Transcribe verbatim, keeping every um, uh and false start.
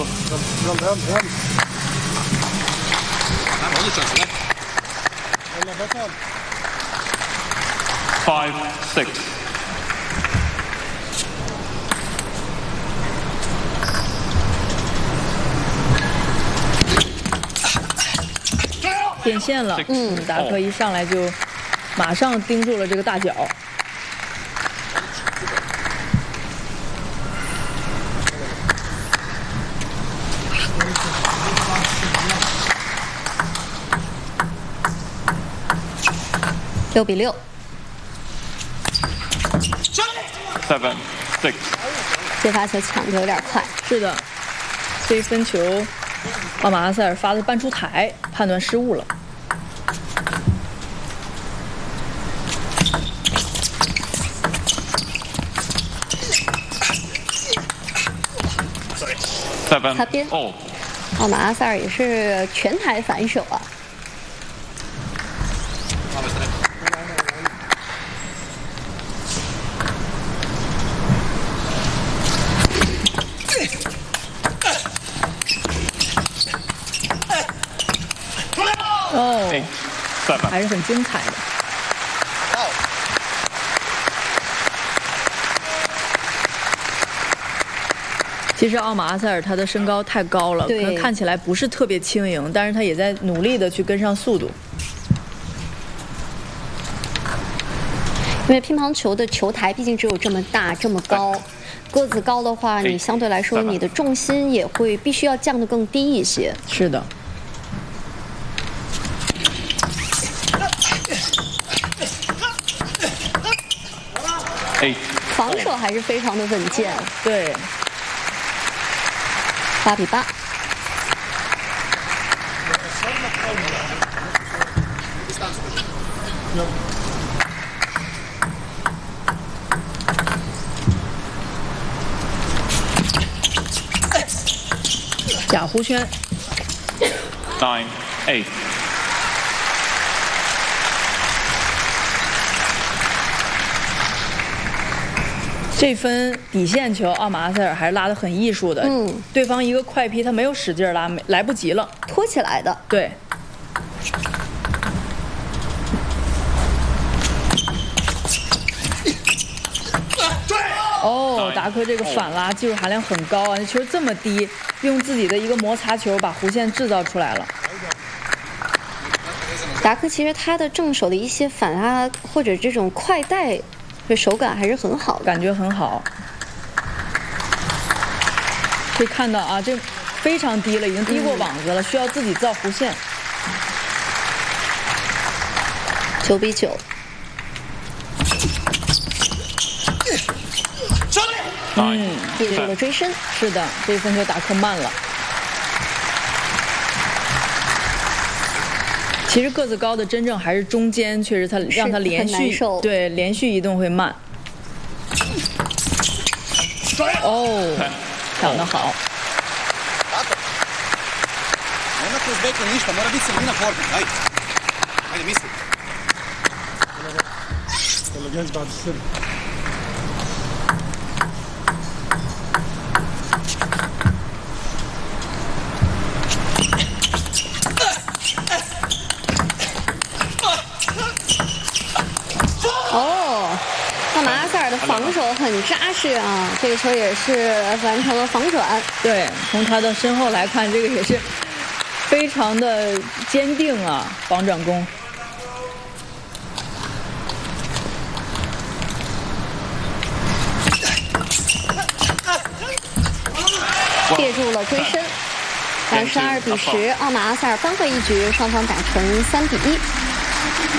Five, six. 变线了，嗯，达克一上来就马上盯住了这个大脚。 六比六。 Seven, six. 这发球抢的有点快。 是的，这一分球，奥马阿塞尔发的半出台，判断失误了。 Seven. 擦边。 哦。 奥马阿塞尔也是全台反手啊。 哦，还是很精彩的。其实奥马阿塞尔他的身高太高了，可能看起来不是特别轻盈，但是他也在努力的去跟上速度。 因为乒乓球的球台毕竟只有这么大这么高，个子高的话，你相对来说你的重心也会必须要降得更低一些。 是的。 防守还是非常的稳健。 对。 八比八。 假弧圈。 Nine, eight. 这分底线球，奥马阿塞尔还是拉得很艺术的。嗯，对方一个快劈，他没有使劲拉，没来不及了， 拖起来的。 对。哦，达克这个反拉技术含量很高啊！那球这么低，用自己的一个摩擦球把弧线制造出来了。 达克其实他的正手的一些反拉或者这种快带。这手感还是很好的， 感觉很好。可以看到啊，这非常低了，已经低过网子了，嗯、需要自己造弧线。 九比九。 嗯， 憋住了追身。 是的，这分球达克慢了。其实个子高的真正还是中间，确实他让他连续对连续移动会慢。哦，抢得好。 防守很扎实啊，这个球也是完成了防转。 对，从他的身后来看，这个也是非常的坚定啊，防转攻。 憋住了归身，二十二比十，奥马阿塞尔扳回一局，双方打成三比一。